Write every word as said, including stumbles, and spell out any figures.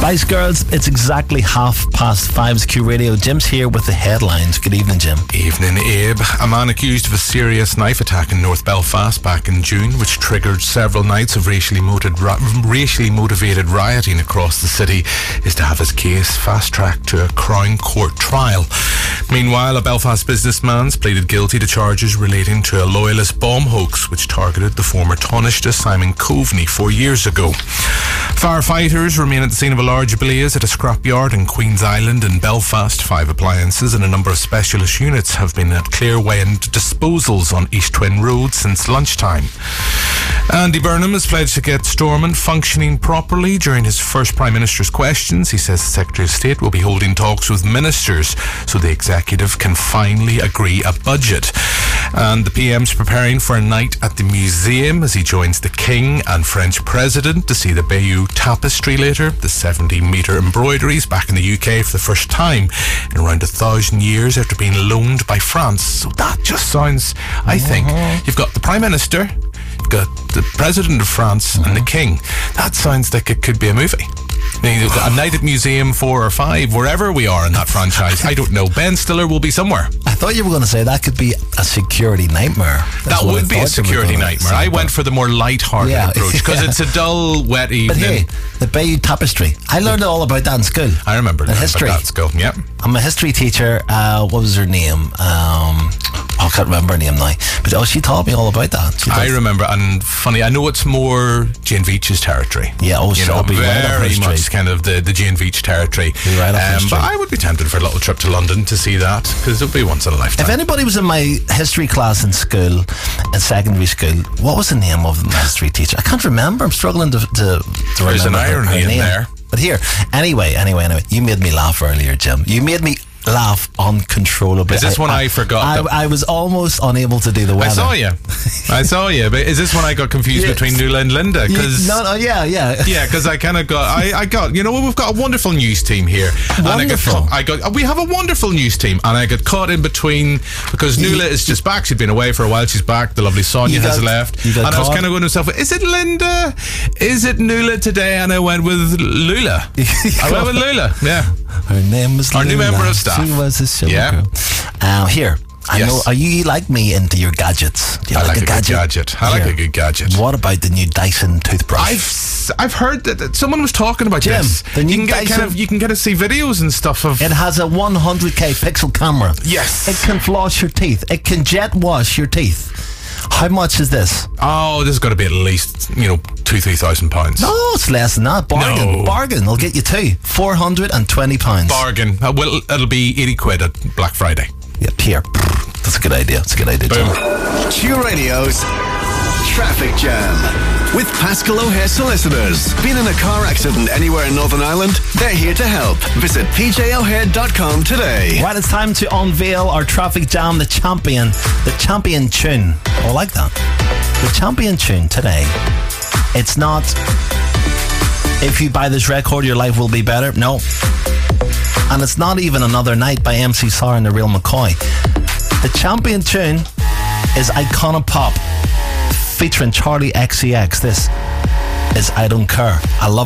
Spice Girls, it's exactly half past five. It's Q Radio. Jim's here with the headlines. Good evening, Jim. Evening, Abe. A man accused of a serious knife attack in North Belfast back in June, which triggered several nights of racially motivated, racially motivated rioting across the city, is to have his case fast-tracked to a Crown Court trial. Meanwhile, a Belfast businessman's pleaded guilty to charges relating to a loyalist bomb hoax which targeted the former Taoiseach Simon Coveney four years ago. Firefighters remain at the scene of a large blaze at a scrapyard in Queen's Island in Belfast. Five appliances and a number of specialist units have been at clear-away and disposals on East Twin Road since lunchtime. Andy Burnham has pledged to get Stormont functioning properly during his first Prime Minister's questions. He says the Secretary of State will be holding talks with ministers so the executive can finally agree a budget. And the P M's preparing for a night at the museum as he joins the King and French President to see the Bayeux Tapestry later. The seventy metre embroideries back in the U K for the first time in around a thousand years after being loaned by France. So that just sounds, I think, uh-huh. You've got the Prime Minister, you've got the President of France, uh-huh. and the King. That sounds like it could be a movie. A night at Museum four or five, wherever we are in that franchise. I don't know. Ben Stiller will be somewhere. I thought you were going to say that could be a security nightmare. That's that would be a security nightmare. I went for the more light-hearted yeah. approach because yeah. it's a dull, wet evening. But hey, the Bayeux Tapestry. I learned all about that in school. I remember that history. About that school. Yep. I'm a history teacher. Uh, what was her name? Um, I can't remember her name now. But oh, she taught me all about that. I remember, and funny, I know it's more Jane Veitch's territory. Yeah, oh, you know, be very right much kind of the, the Jane Veitch territory. Right um, but I would be tempted for a little trip to London to see that because it would be once in a lifetime. If anybody was in my history class in school, in secondary school, what was the name of my history teacher? I can't remember. I'm struggling to, to, to remember. There's an irony her, her in name. There. But here, anyway, anyway, anyway, you made me laugh earlier, Jim. You made me laugh uncontrollably. Is this I, when I, I forgot? I, I was almost unable to do the weather. I saw you. I saw you. But is this when I got confused yes. between Nuala and Linda? Cause, no, no, yeah, yeah. Yeah, because I kind of got, I, I got, you know, we've got a wonderful news team here. Wonderful. And I got, I got, we have a wonderful news team, and I got caught in between because Nuala you, is just back. She'd been away for a while. She's back. The lovely Sonia got, has left. And I was kind of going to myself, is it Linda? Is it Nuala today? And I went with Lula. I went with Lula. Yeah. Her name was Our Lula. new member of staff. She was a show yeah. girl. Uh, here, I yes. know. Are you like me into your gadgets? Do you I like, like a, a gadget? good gadget. I here. like a good gadget. What about the new Dyson toothbrush? I've I've heard that, that someone was talking about Jim, this. The new you can get Dyson, kind of you can get to see videos and stuff of. It has a one hundred K pixel camera. Yes. It can floss your teeth. It can jet wash your teeth. How much is this? Oh, this has got to be at least, you know, two, three thousand pounds. No, it's less than that. Bargain. No. Bargain. I'll get you two. Four hundred and twenty pounds. Bargain. Uh, well, it'll be eighty quid at Black Friday. Yeah, here. That's a good idea. That's a good idea. Boom. Q Radio's Traffic Jam. With Pascal O'Hare Solicitors. Been in a car accident anywhere in Northern Ireland? They're here to help. Visit p j o'hare dot com today. Right, it's time to unveil our Traffic Jam, the champion, the champion tune. Oh, I like that. The champion tune today. It's not, if you buy this record, your life will be better. No. And it's not even Another Night by M C Sour and the Real McCoy. The champion tune is Icona Pop featuring Charlie X C X. This is I Don't Care. I love it.